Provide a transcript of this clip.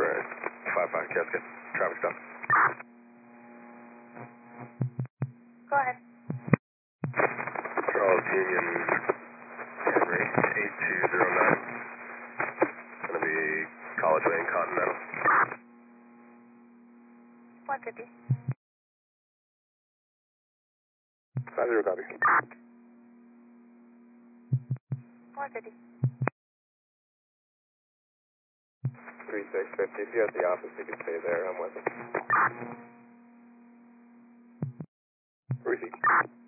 Right. 55 Jessica. Traffic stop. Go ahead. Charles Union Henry 8209. Gonna be College Way and Continental. 150. 50 copy. 150. 3650. If you're at the office, you can stay there. I'm with him. Receipt.